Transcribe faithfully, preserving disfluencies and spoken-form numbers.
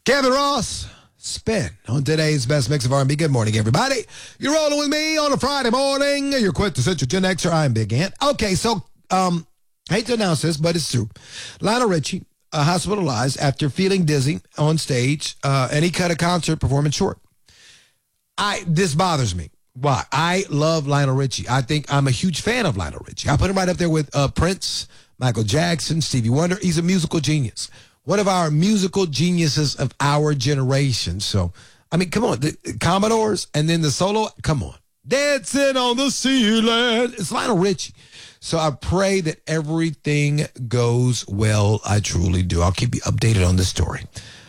Kevin Ross, Spin on today's best mix of R and B. Good morning, everybody. You're rolling with me on a Friday morning. You're quintessential Gen Xer. I'm Big Ant. Okay, so um, hate to announce this, but it's true. Lionel Richie uh, hospitalized after feeling dizzy on stage, uh, and he cut a concert performance short. I this bothers me. Why? I love Lionel Richie. I think I'm a huge fan of Lionel Richie. I put him right up there with uh, Prince, Michael Jackson, Stevie Wonder. He's a musical genius. One of our musical geniuses of our generation. So, I mean, come on. The Commodores and then the solo. Come on. Dancing on the ceiling. It's Lionel Richie. So I pray that everything goes well. I truly do. I'll keep you updated on this story.